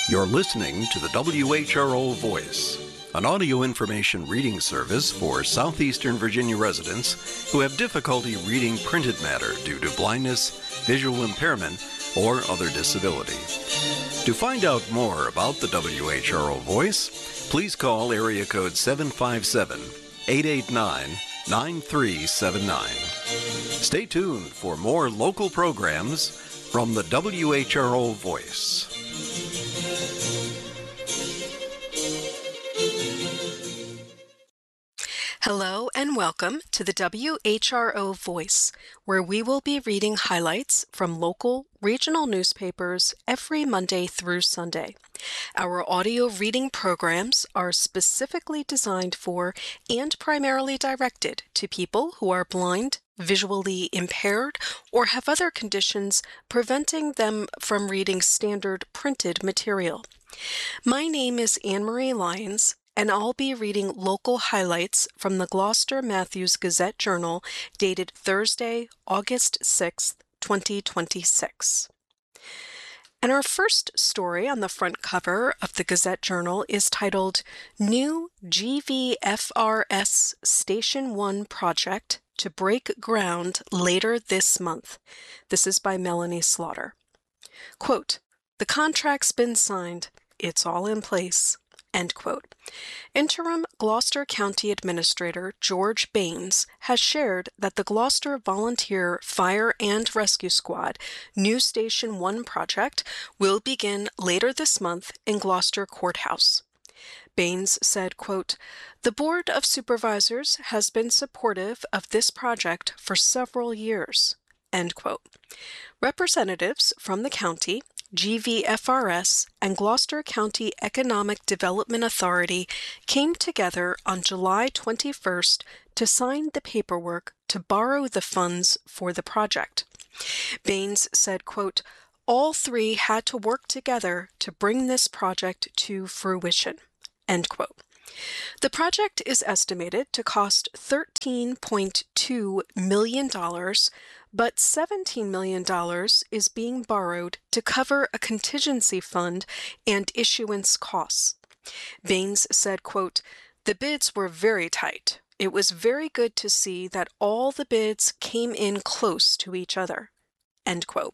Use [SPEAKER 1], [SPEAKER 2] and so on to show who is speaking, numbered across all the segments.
[SPEAKER 1] You're listening to the WHRO Voice, an audio information reading service for Southeastern Virginia residents who have difficulty reading printed matter due to blindness, visual impairment, or other disability. To find out more about the WHRO Voice, please call area code 757-889-9379. Stay tuned for more local programs from the WHRO Voice.
[SPEAKER 2] Hello and welcome to the WHRO Voice, where we will be reading highlights from local, regional newspapers every Monday through Sunday. Our audio reading programs are specifically designed for and primarily directed to people who are blind, visually impaired, or have other conditions preventing them from reading standard printed material. My name is Anne-Marie Lyons, and I'll be reading local highlights from the Gloucester Matthews Gazette Journal dated Thursday, August 6th, 2026. And our first story on the front cover of the Gazette Journal is titled New GVFRS Station 1 Project to Break Ground Later This Month. This is by Melanie Slaughter. Quote, "The contract's been signed. It's all in place." End quote. Interim Gloucester County Administrator George Baines has shared that the Gloucester Volunteer Fire and Rescue Squad New Station 1 project will begin later this month in Gloucester Courthouse. Baines said, quote, "The Board of Supervisors has been supportive of this project for several years." End quote. Representatives from the county, GVFRS, and Gloucester County Economic Development Authority came together on July 21st to sign the paperwork to borrow the funds for the project. Baines said, quote, "All three had to work together to bring this project to fruition." End quote. The project is estimated to cost $13.2 million, but $17 million is being borrowed to cover a contingency fund and issuance costs. Baines said, quote, "The bids were very tight. It was very good to see that all the bids came in close to each other." End quote.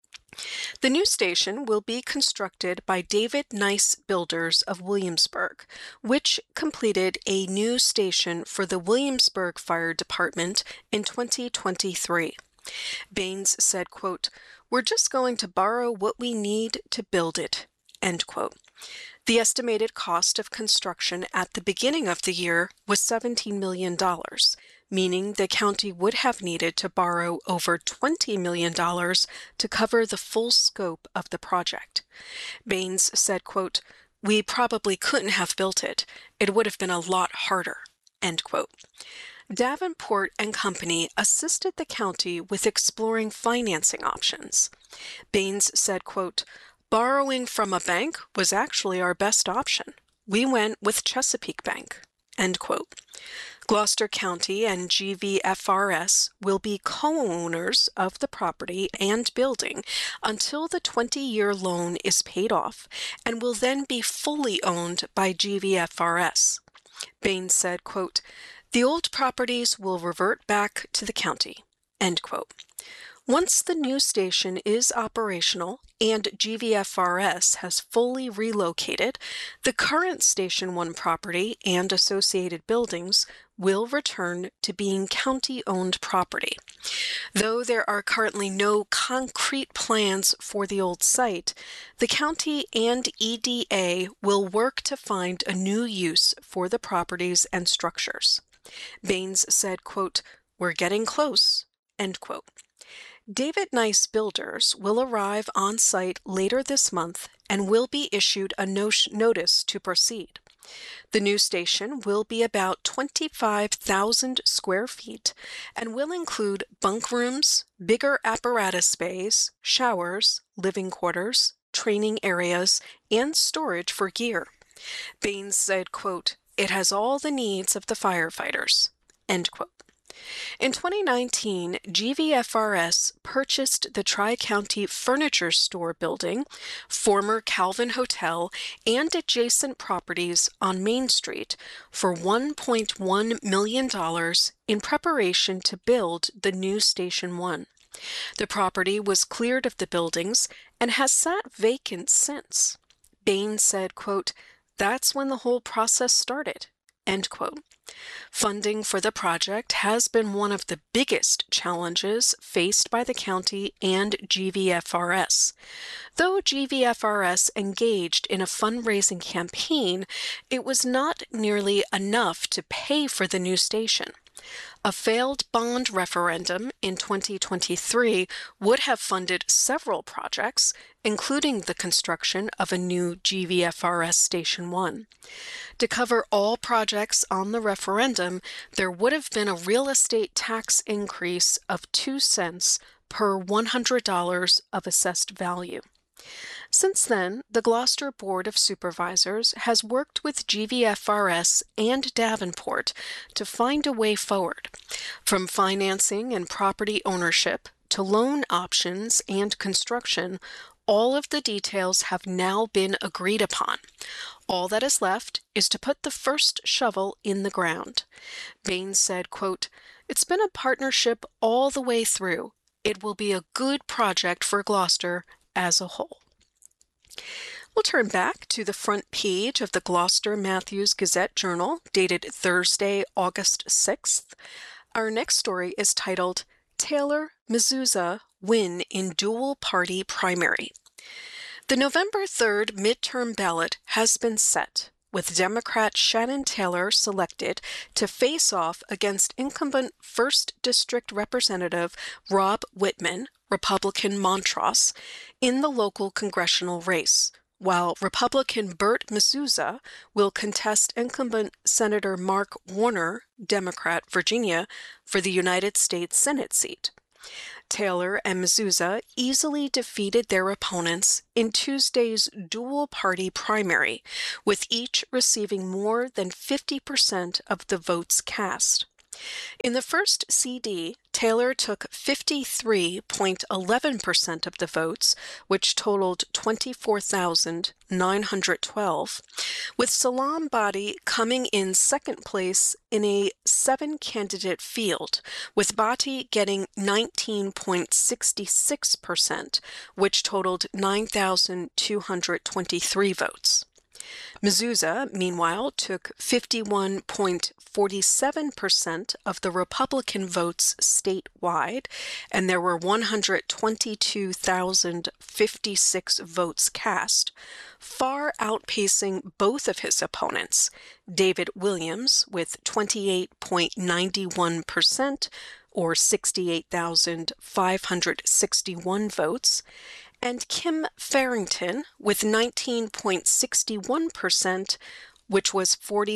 [SPEAKER 2] The new station will be constructed by David Nice Builders of Williamsburg, which completed a new station for the Williamsburg Fire Department in 2023. Baines said, quote, "We're just going to borrow what we need to build it." End quote. The estimated cost of construction at the beginning of the year was $17 million, meaning the county would have needed to borrow over $20 million to cover the full scope of the project. Baines said, quote, "We probably couldn't have built it. It would have been a lot harder." End quote. Davenport and Company assisted the county with exploring financing options. Baines said, quote, "Borrowing from a bank was actually our best option. We went with Chesapeake Bank." End quote. Gloucester County and GVFRS will be co-owners of the property and building until the 20-year loan is paid off and will then be fully owned by GVFRS. Baines said, quote, "The old properties will revert back to the county." End quote. Once the new station is operational and GVFRS has fully relocated, the current Station 1 property and associated buildings will return to being county-owned property. Though there are currently no concrete plans for the old site, the county and EDA will work to find a new use for the properties and structures. Baines said, quote, "We're getting close." End quote. David Nice Builders will arrive on site later this month and will be issued a notice to proceed. The new station will be about 25,000 square feet and will include bunk rooms, bigger apparatus bays, showers, living quarters, training areas, and storage for gear. Baines said, quote, "It has all the needs of the firefighters." End quote. In 2019, GVFRS purchased the Tri-County Furniture Store building, former Calvin Hotel, and adjacent properties on Main Street for $1.1 million in preparation to build the new Station 1. The property was cleared of the buildings and has sat vacant since. Bain said, quote, "That's when the whole process started," end quote. Funding for the project has been one of the biggest challenges faced by the county and GVFRS. Though GVFRS engaged in a fundraising campaign, it was not nearly enough to pay for the new station. A failed bond referendum in 2023 would have funded several projects, including the construction of a new GVFRS Station 1. To cover all projects on the referendum, there would have been a real estate tax increase of 2 cents per $100 of assessed value. Since then, the Gloucester Board of Supervisors has worked with GVFRS and Davenport to find a way forward, from financing and property ownership to loan options and construction. All of the details have now been agreed upon. All that is left is to put the first shovel in the ground. Bain said, quote, "It's been a partnership all the way through. It will be a good project for Gloucester as a whole." We'll turn back to the front page of the Gloucester Matthews Gazette Journal, dated Thursday, August 6th. Our next story is titled, "Taylor, Mezuzah Win in Dual Party Primary." The November 3rd midterm ballot has been set, with Democrat Shannon Taylor selected to face off against incumbent 1st District Representative Rob Whitman, Republican Montrose, in the local congressional race, while Republican Bert Mezuzah will contest incumbent Senator Mark Warner, Democrat Virginia, for the United States Senate seat. Taylor and Mezuzah easily defeated their opponents in Tuesday's dual-party primary, with each receiving more than 50% of the votes cast. In the first CD, Taylor took 53.11% of the votes, which totaled 24,912, with Salam Badi coming in second place in a 7-candidate field, with Bhatti getting 19.66%, which totaled 9,223 votes. Mezuzah, meanwhile, took 51.47% of the Republican votes statewide, and there were 122,056 votes cast, far outpacing both of his opponents, David Williams with 28.91%, or 68,561 votes, and Kim Farrington with 19.61%, which was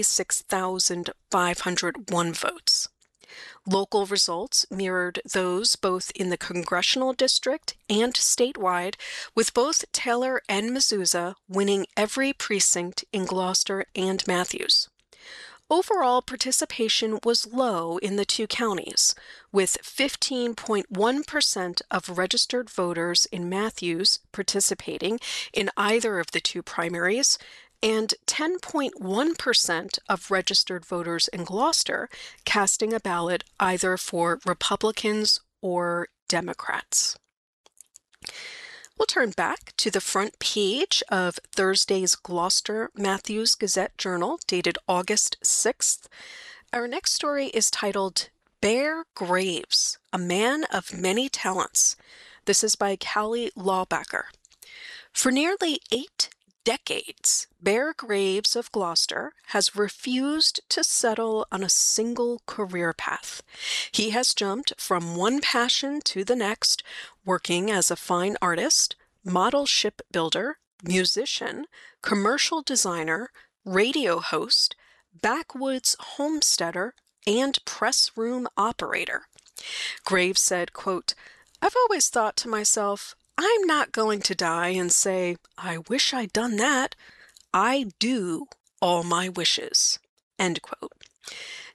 [SPEAKER 2] 46,501 votes. Local results mirrored those both in the congressional district and statewide, with both Taylor and Mezuzah winning every precinct in Gloucester and Matthews. Overall participation was low in the two counties, with 15.1% of registered voters in Matthews participating in either of the two primaries, and 10.1% of registered voters in Gloucester casting a ballot either for Republicans or Democrats. We'll turn back to the front page of Thursday's Gloucester Matthews Gazette Journal, dated August 6th. Our next story is titled, "Bear Graves, a Man of Many Talents." This is by Callie Lawbacker. For nearly 8 decades, Bear Graves of Gloucester has refused to settle on a single career path. He has jumped from one passion to the next, working as a fine artist, model shipbuilder, musician, commercial designer, radio host, backwoods homesteader, and press room operator. Graves said, quote, "I've always thought to myself, I'm not going to die and say, I wish I'd done that. I do all my wishes," end quote.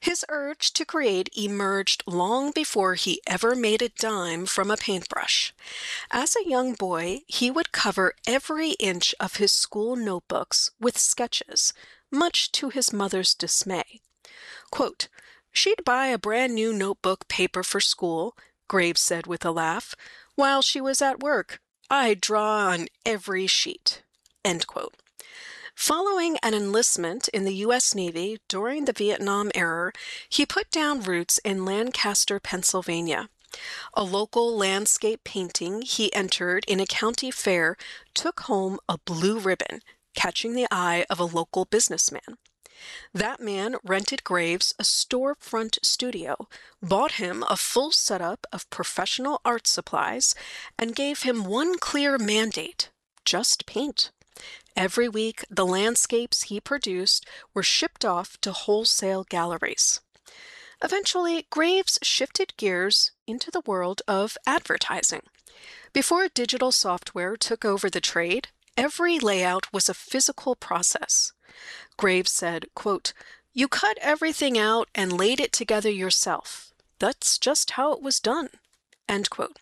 [SPEAKER 2] His urge to create emerged long before he ever made a dime from a paintbrush. As a young boy, he would cover every inch of his school notebooks with sketches, much to his mother's dismay. Quote, "She'd buy a brand new notebook paper for school," Graves said with a laugh. "While she was at work, I'd draw on every sheet." End quote. Following an enlistment in the U.S. Navy during the Vietnam era, he put down roots in Lancaster, Pennsylvania. A local landscape painting he entered in a county fair took home a blue ribbon, catching the eye of a local businessman. That man rented Graves a storefront studio, bought him a full setup of professional art supplies, and gave him one clear mandate: just paint. Every week, the landscapes he produced were shipped off to wholesale galleries. Eventually, Graves shifted gears into the world of advertising. Before digital software took over the trade, every layout was a physical process. Graves said, quote, "You cut everything out and laid it together yourself. That's just how it was done." End quote.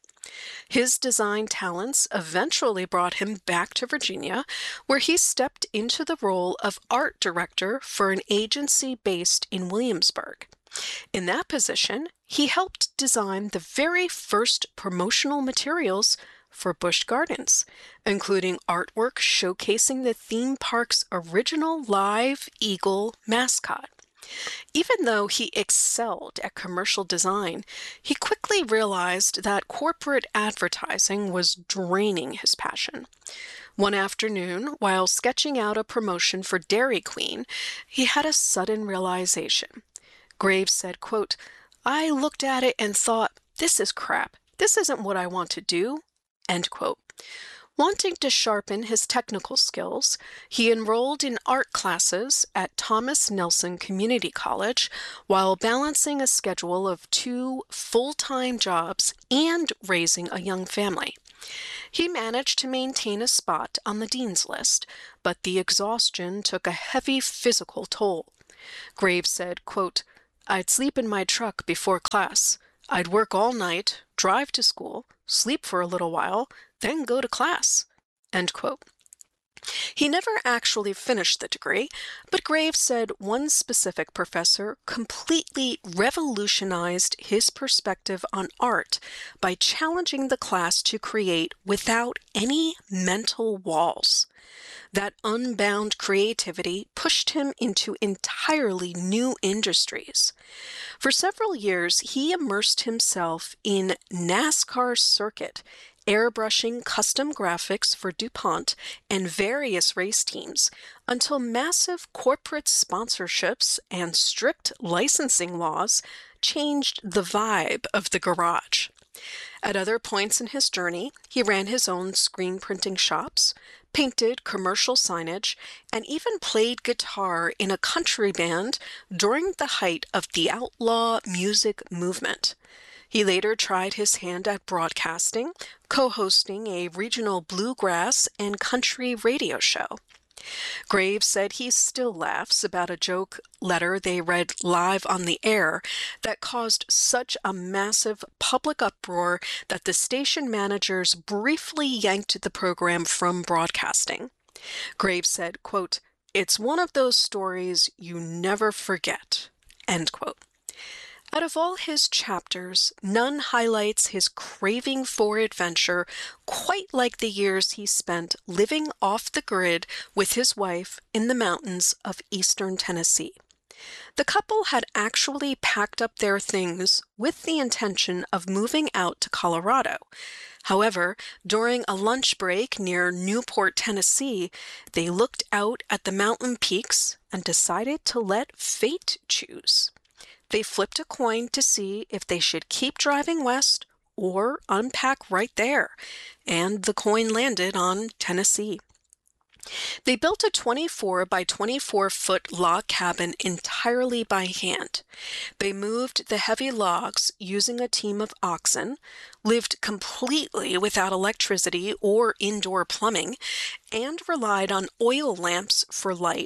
[SPEAKER 2] His design talents eventually brought him back to Virginia, where he stepped into the role of art director for an agency based in Williamsburg. In that position, he helped design the very first promotional materials for Busch Gardens, including artwork showcasing the theme park's original live eagle mascot. Even though he excelled at commercial design, he quickly realized that corporate advertising was draining his passion. One afternoon, while sketching out a promotion for Dairy Queen, he had a sudden realization. Graves said, quote, "I looked at it and thought, this is crap. This isn't what I want to do." End quote. Wanting to sharpen his technical skills, he enrolled in art classes at Thomas Nelson Community College while balancing a schedule of 2 full-time jobs and raising a young family. He managed to maintain a spot on the dean's list, but the exhaustion took a heavy physical toll. Graves said, quote, "I'd sleep in my truck before class. I'd work all night, drive to school, sleep for a little while, then go to class." End quote. He never actually finished the degree, but Graves said one specific professor completely revolutionized his perspective on art by challenging the class to create without any mental walls. That unbound creativity pushed him into entirely new industries. For several years, he immersed himself in NASCAR circuit, airbrushing custom graphics for DuPont and various race teams, until massive corporate sponsorships and strict licensing laws changed the vibe of the garage. At other points in his journey, he ran his own screen printing shops, painted commercial signage, and even played guitar in a country band during the height of the outlaw music movement. He later tried his hand at broadcasting, co-hosting a regional bluegrass and country radio show. Graves said he still laughs about a joke letter they read live on the air that caused such a massive public uproar that the station managers briefly yanked the program from broadcasting. Graves said, quote, "It's one of those stories you never forget." End quote. Out of all his chapters, none highlights his craving for adventure quite like the years he spent living off the grid with his wife in the mountains of eastern Tennessee. The couple had actually packed up their things with the intention of moving out to Colorado. However, during a lunch break near Newport, Tennessee, they looked out at the mountain peaks and decided to let fate choose. They flipped a coin to see if they should keep driving west or unpack right there, and the coin landed on Tennessee. They built a 24 by 24-foot log cabin entirely by hand. They moved the heavy logs using a team of oxen, lived completely without electricity or indoor plumbing, and relied on oil lamps for light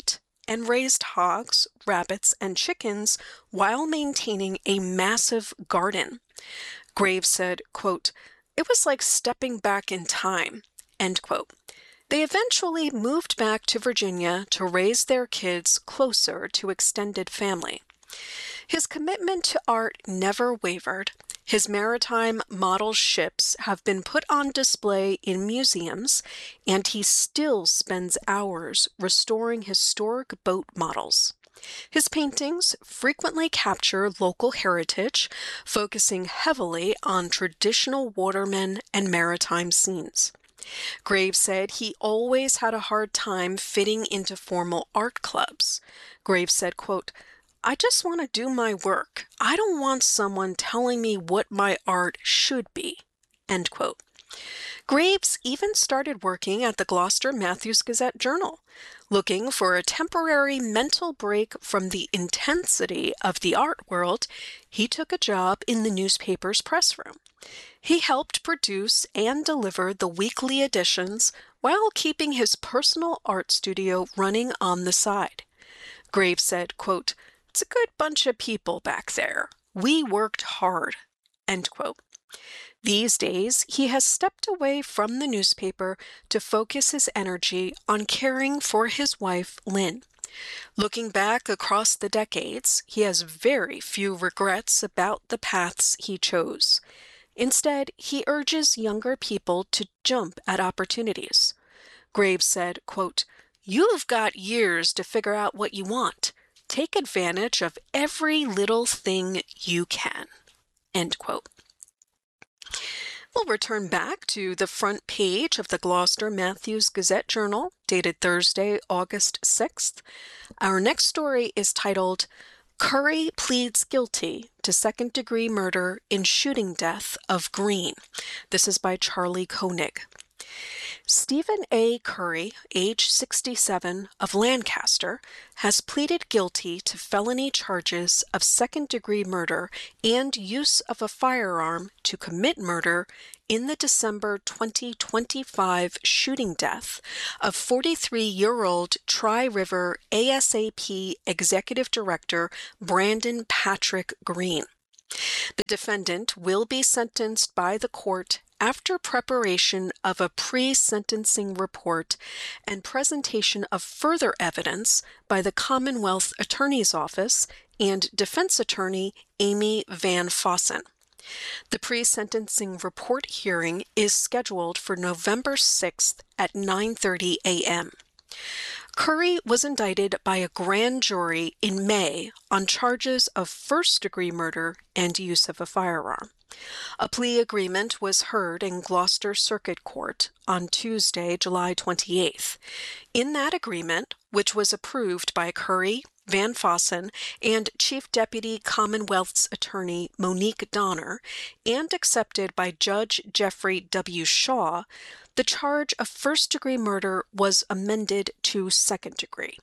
[SPEAKER 2] and raised hogs, rabbits, and chickens while maintaining a massive garden. Graves said, quote, "It was like stepping back in time," end quote. They eventually moved back to Virginia to raise their kids closer to extended family. His commitment to art never wavered. His maritime model ships have been put on display in museums, and he still spends hours restoring historic boat models. His paintings frequently capture local heritage, focusing heavily on traditional watermen and maritime scenes. Graves said he always had a hard time fitting into formal art clubs. Graves said, quote, "I just want to do my work. I don't want someone telling me what my art should be," end quote. Graves even started working at the Gloucester Matthews Gazette-Journal. Looking for a temporary mental break from the intensity of the art world, he took a job in the newspaper's press room. He helped produce and deliver the weekly editions while keeping his personal art studio running on the side. Graves said, quote, "It's a good bunch of people back there. We worked hard," end quote. These days, he has stepped away from the newspaper to focus his energy on caring for his wife, Lynn. Looking back across the decades, he has very few regrets about the paths he chose. Instead, he urges younger people to jump at opportunities. Graves said, quote, "You've got years to figure out what you want. Take advantage of every little thing you can," end quote. We'll return back to the front page of the Gloucester Matthews Gazette-Journal, dated Thursday, August 6th. Our next story is titled, "Curry Pleads Guilty to Second-Degree Murder in Shooting Death of Green." This is by Charlie Koenig. Stephen A. Curry, age 67, of Lancaster, has pleaded guilty to felony charges of second-degree murder and use of a firearm to commit murder in the December 2025 shooting death of 43-year-old Tri-River ASAP Executive Director Brandon Patrick Green. The defendant will be sentenced by the court after preparation of a pre-sentencing report and presentation of further evidence by the Commonwealth Attorney's Office and defense attorney Amy Van Fossen. The pre-sentencing report hearing is scheduled for November 6th at 9:30 a.m. Curry was indicted by a grand jury in May on charges of first-degree murder and use of a firearm. A plea agreement was heard in Gloucester Circuit Court on Tuesday, July 28th. In that agreement, which was approved by Curry, Van Fossen, and Chief Deputy Commonwealth's Attorney Monique Donner, and accepted by Judge Jeffrey W. Shaw, the charge of first-degree murder was amended to second-degree.